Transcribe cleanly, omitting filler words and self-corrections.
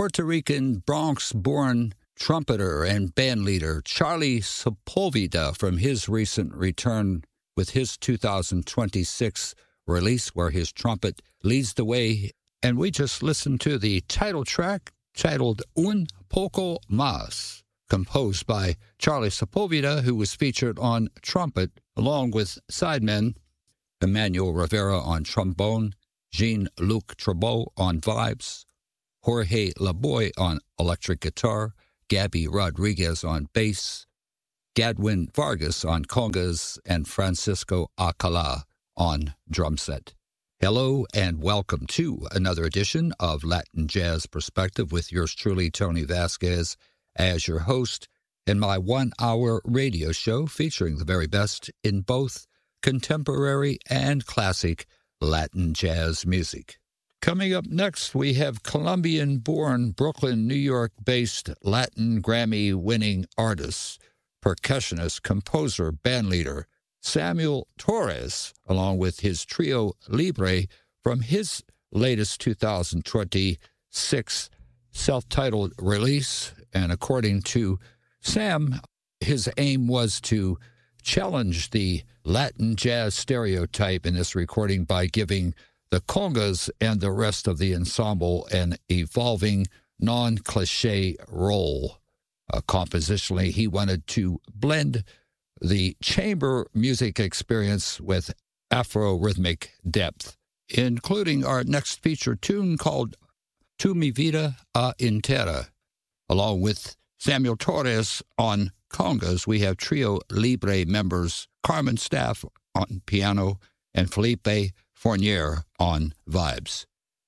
Puerto Rican Bronx-born trumpeter and bandleader Charlie Sepulveda from his recent return with his 2026 release where his trumpet leads the way. And we just listened to the title track titled Un Poco Más, composed by Charlie Sepulveda, who was featured on trumpet, along with sidemen Emmanuel Rivera on trombone, Jean-Luc Trabot on vibes, Jorge Laboy on electric guitar, Gabby Rodriguez on bass, Gadwin Vargas on congas, and Francisco Alcala on drum set. Hello and welcome to another edition of Latin Jazz Perspective with yours truly, Tony Vasquez, as your host in my 1-hour radio show featuring the very best in both contemporary and classic Latin jazz music. Coming up next, we have Colombian-born, Brooklyn, New York-based Latin Grammy-winning artist, percussionist, composer, bandleader Samuel Torres, along with his trio Libre from his latest 2026 self-titled release. And according to Sam, his aim was to challenge the Latin jazz stereotype in this recording by giving the congas and the rest of the ensemble an evolving, non-cliché role. Compositionally, he wanted to blend the chamber music experience with Afro-rhythmic depth, including our next feature tune called Tu Mi Vida Entera. Along with Samuel Torres on congas, we have trio Libre members Carmen Staff on piano and Felipe Fournier on vibes.